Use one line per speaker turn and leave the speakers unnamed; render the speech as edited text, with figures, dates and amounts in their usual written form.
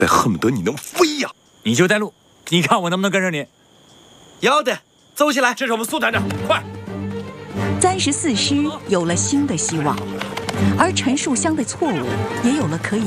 得恨不得你能飞呀！
你就带路，你看我能不能跟上你？
要得，走起来！
这是我们苏团长，快
！34师有了新的希望，而陈树湘的错误也有了可以